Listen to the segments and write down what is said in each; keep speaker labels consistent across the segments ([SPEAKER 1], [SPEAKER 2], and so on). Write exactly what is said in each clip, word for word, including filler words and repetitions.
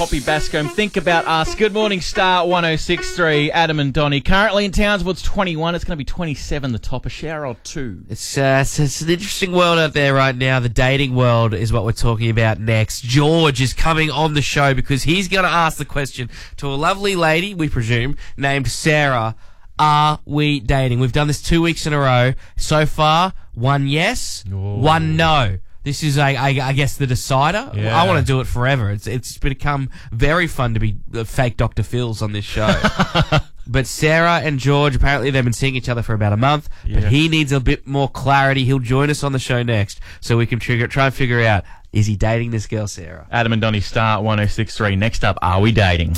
[SPEAKER 1] Poppy Bascombe. Think about us. Good morning, Star one oh six point three. Adam and Donnie. Currently in Townsville, it's twenty-one. It's going to be twenty-seven, the top. A shower or two.
[SPEAKER 2] It's, uh, it's, it's an interesting world out there right now. The dating world is what we're talking about next. George is coming on the show because he's going to ask the question to a lovely lady, we presume, named Sarah. Are we dating? We've done this two weeks in a row. So far, one yes,
[SPEAKER 1] Ooh. one
[SPEAKER 2] no. This is, I, I, I guess, the decider.
[SPEAKER 1] Yeah.
[SPEAKER 2] I want to do it forever. It's it's become very fun to be uh, fake Doctor Phil's on this show. But Sarah and George, apparently they've been seeing each other for about a month.
[SPEAKER 1] Yeah.
[SPEAKER 2] But he needs a bit more clarity. He'll join us on the show next so we can trigger, try and figure out, is he dating this girl, Sarah?
[SPEAKER 1] Adam and Donnie, Star one oh six point three. Next up, are we dating?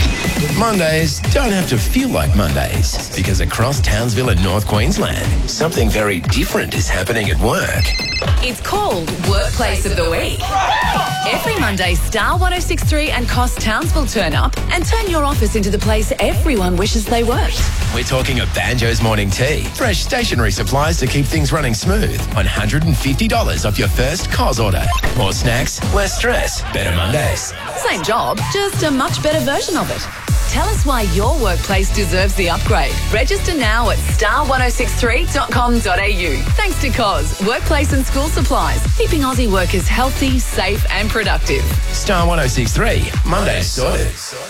[SPEAKER 3] Mondays don't have to feel like Mondays because across Townsville and North Queensland, something very different is happening at work.
[SPEAKER 4] It's called Workplace of the Week. Every Monday, Star one oh six point three and Cost Townsville turn up and turn your office into the place everyone wishes they worked.
[SPEAKER 3] We're talking a Banjo's morning tea, fresh stationery supplies to keep things running smooth, one hundred fifty dollars off your first C O S order. More snacks, less stress, better Mondays.
[SPEAKER 4] Same job, just a much better version of it. Tell us why your workplace deserves the upgrade. Register now at star one oh six three dot com dot a u. Thanks to C O S, Workplace and School Supplies, keeping Aussie workers healthy, safe and productive.
[SPEAKER 3] Star one oh six point three, Mondays sorted.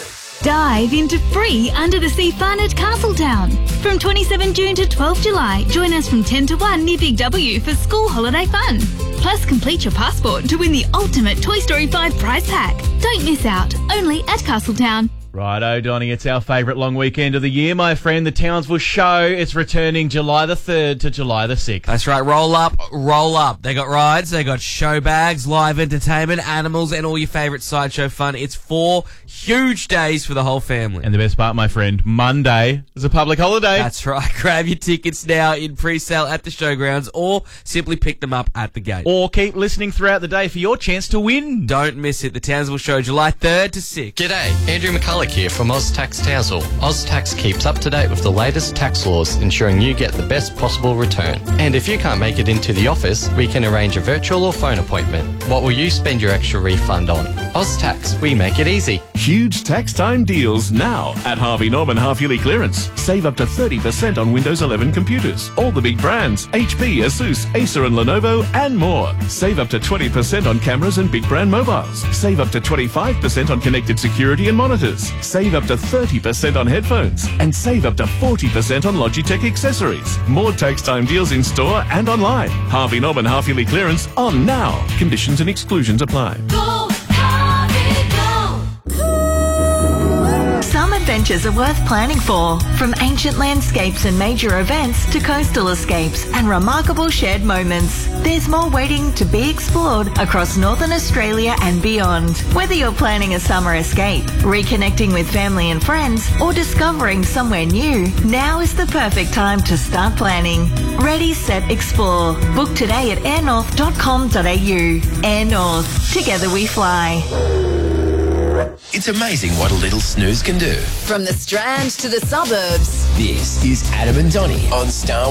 [SPEAKER 5] Dive into free under-the-sea fun at Castletown. From twenty-seventh June to twelfth July, join us from ten to one near Big W for school holiday fun. Plus, complete your passport to win the ultimate Toy Story five prize pack. Don't miss out, only at Castletown.
[SPEAKER 1] Righto, Donnie, it's our favourite long weekend of the year, my friend. The Townsville Show is returning July the third to July the sixth.
[SPEAKER 2] That's right. Roll up, roll up. They got rides, they got show bags, live entertainment, animals, and all your favourite sideshow fun. It's four huge days for the whole family.
[SPEAKER 1] And the best part, my friend, Monday is a public holiday.
[SPEAKER 2] That's right. Grab your tickets now in pre-sale at the showgrounds or simply pick them up at the gate.
[SPEAKER 1] Or keep listening throughout the day for your chance to win.
[SPEAKER 2] Don't miss it. The Townsville Show, July third to sixth.
[SPEAKER 6] G'day, Andrew McCulloch here from OzTax Townsville. OzTax keeps up to date with the latest tax laws, ensuring you get the best possible return. And if you can't make it into the office, we can arrange a virtual or phone appointment. What will you spend your extra refund on? OzTax, we make it easy.
[SPEAKER 7] Huge tax time deals now at Harvey Norman half-yearly clearance. Save up to thirty percent on Windows eleven computers. All the big brands, H P, Asus, Acer and Lenovo and more. Save up to twenty percent on cameras and big brand mobiles. Save up to twenty-five percent on connected security and monitors. Save up to thirty percent on headphones. And save up to forty percent on Logitech accessories. More tax time deals in store and online. Harvey Norman half-yearly clearance on now. Conditions and exclusions apply.
[SPEAKER 5] Go, Harvey, go! Some adventures are worth planning for. From ancient landscapes and major events to coastal escapes and remarkable shared moments. There's more waiting to be explored across Northern Australia and beyond. Whether you're planning a summer escape, reconnecting with family and friends, or discovering somewhere new, now is the perfect time to start planning. Ready, set, explore. Book today at air north dot com dot a u. Air North. Together we fly.
[SPEAKER 3] It's amazing what a little snooze can do.
[SPEAKER 4] From the Strand to the suburbs.
[SPEAKER 3] This is Adam and Donnie on Star